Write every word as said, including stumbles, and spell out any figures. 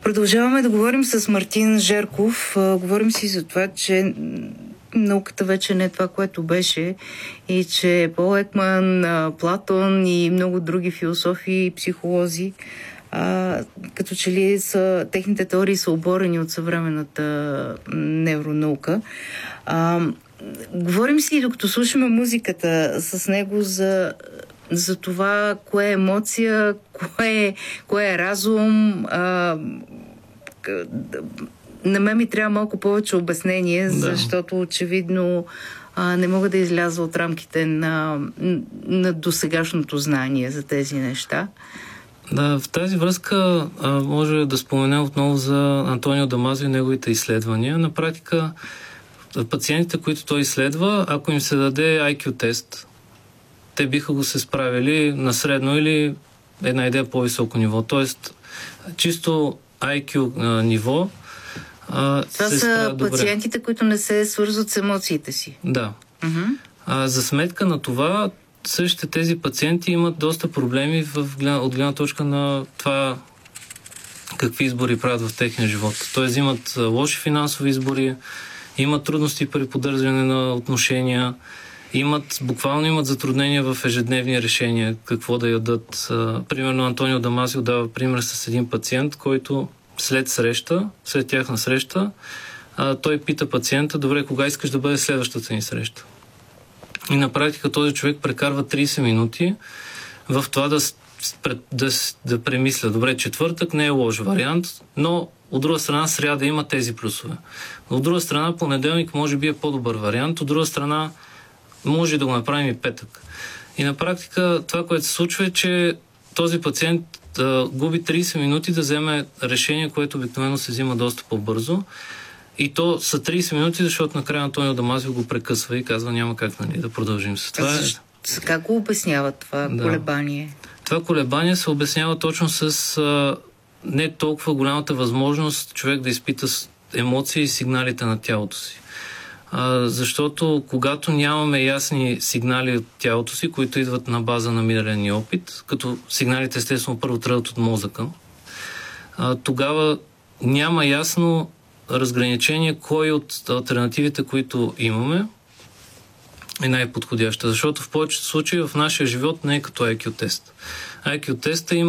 Продължаваме да говорим с Мартин Жерков. Говорим си за това, че науката вече не е това, което беше и че Пол Екман, Платон и много други философи и психолози а, като че ли са, техните теории са оборени от съвременната невронаука. А, говорим си, докато слушаме музиката с него, за, за това кое е емоция, кое е, кое е разум. А, на мен ми трябва малко повече обяснение, да. Защото очевидно а, не мога да изляза от рамките на, на досегашното знание за тези неща. Да, в тази връзка а, може да споменем отново за Антонио Дамазио и неговите изследвания. На практика пациентите, които той изследва, ако им се даде ай кю тест, те биха го се справили на средно или една идея по-високо ниво. Тоест, чисто ай кю а, ниво а, това се са добре. Пациентите, които не се свързват с емоциите си. Да. Uh-huh. А, за сметка на това, същите тези пациенти имат доста проблеми в, от гледна точка на това какви избори правят в техния живот. Тоест имат лоши финансови избори, имат трудности при поддържане на отношения, имат, буквално имат затруднения в ежедневни решения, какво да ядат. А, примерно Антонио Дамазио дава пример с един пациент, който след среща, след тяхна среща, а, той пита пациента: добре, кога искаш да бъде следващата ни среща? И на практика този човек прекарва трийсет минути в това да, да, да премисля. Добре, четвъртък не е лош вариант, но от друга страна сряда има тези плюсове. От друга страна понеделник може би е по-добър вариант, от друга страна може да го направим и петък. И на практика това, което се случва, е, че този пациент да губи трийсет минути да вземе решение, което обикновено се взима доста по-бързо. И то са трийсет минути, защото накрая Антонио Дамазио го прекъсва и казва: няма как, нали, да продължим с това. Защо? Как го обяснява това да. колебание? Това колебание се обяснява точно с а, не толкова голямата възможност човек да изпита емоции и сигналите на тялото си. А, защото когато нямаме ясни сигнали от тялото си, които идват на база на миналия опит, като сигналите естествено първо тръгват от мозъка, а, тогава няма ясно разграничение кой от алтернативите, които имаме, е най-подходяща. Защото в повечето случаи в нашия живот не е като ай кю тест. ай кю теста има